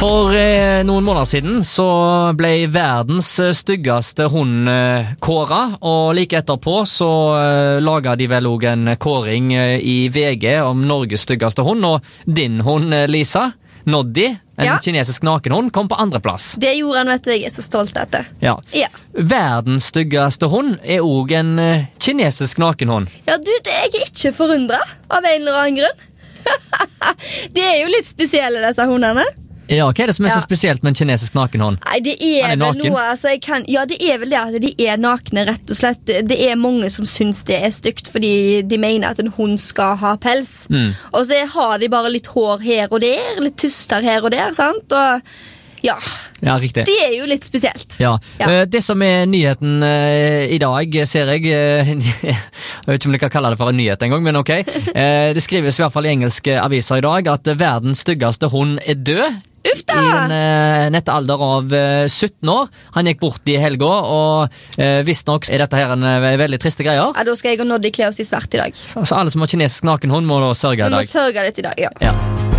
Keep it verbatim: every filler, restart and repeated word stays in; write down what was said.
For eh, noen måneder siden så ble verdens styggeste hund eh, kåret, og like etterpå så eh, laget de vel også en kåring eh, i V G om Norges styggeste hund, og din hund, eh, Lisa, Noddy, en Ja. kinesisk nakenhund, kom på andre plass. Det gjorde han, vet du, jeg er så stolt etter. Ja. Ja. Verdens styggeste hund er også en eh, kinesisk nakenhund. Ja, du, det er jeg ikke forundret av en eller annen grunn. Det er jo litt spesielle, disse hundene. Ja, hva er det som er Ja. så spesielt med en kinesisk nakenhund? Nei, det er, Han er vel naken. noe altså, jeg kan, Ja, det er vel det at de er nakne, rett og slett. Det er mange som syns det er stygt, fordi de mener at en hund skal ha pels. Mm. Og så har de bare litt hår her og der, litt tuster her og der, sant? Og ja, Ja, riktig. det er jo litt spesielt. Ja. Ja. Eh, Det som er nyheten eh, i dag, ser jeg eh, Jeg vet ikke om jeg kan kalle det for en nyhet en gang, men ok. Eh, Det skrives i hvert fall i engelske aviser i dag at verdens styggeste hund er død. Uff da! I en eh, nette alder av eh, sytten år. Han gikk bort i helga, og eh, visstnok er dette her en eh, veldig triste greier. Ja, da skal jeg og Noddy kle oss i svart i dag. Så alle som har kinesisk nakenhund må da sørge Vi i må dag. sørge litt i dag, ja. Ja.